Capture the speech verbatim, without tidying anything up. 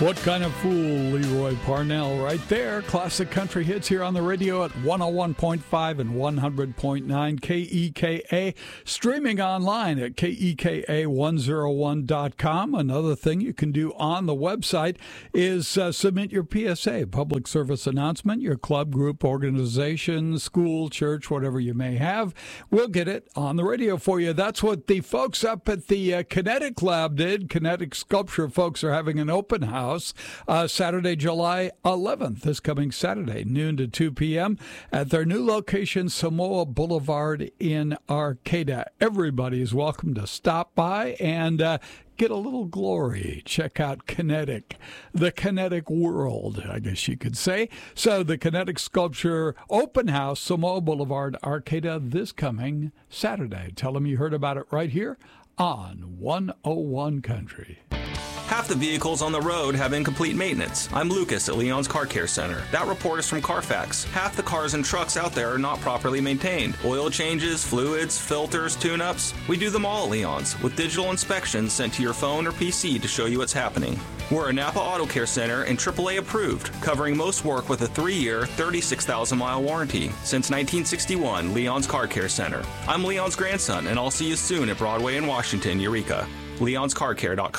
What Kind of Fool, Leroy Parnell, right there. Classic country hits here on the radio at one oh one point five and one hundred point nine K E K A. Streaming online at K E K A one oh one dot com. Another thing you can do on the website is uh, submit your P S A, public service announcement, your club, group, organization, school, church, whatever you may have. We'll get it on the radio for you. That's what the folks up at the uh, Kinetic Lab did. Kinetic Sculpture folks are having an open house. Uh, Saturday, July eleventh, this coming Saturday, noon to two p.m. at their new location, Samoa Boulevard in Arcata. Everybody is welcome to stop by and uh, get a little glory. Check out Kinetic, the Kinetic world, I guess you could say. So the Kinetic Sculpture Open House, Samoa Boulevard, Arcata, this coming Saturday. Tell them you heard about it right here on one oh one Country. Half the vehicles on the road have incomplete maintenance. I'm Lucas at Leon's Car Care Center. That report is from Carfax. Half the cars and trucks out there are not properly maintained. Oil changes, fluids, filters, tune-ups. We do them all at Leon's, with digital inspections sent to your phone or P C to show you what's happening. We're a Napa Auto Care Center and triple A approved, covering most work with a three-year, thirty-six thousand mile warranty. Since nineteen sixty-one, Leon's Car Care Center. I'm Leon's grandson, and I'll see you soon at Broadway in Washington, Eureka. leons car care dot com.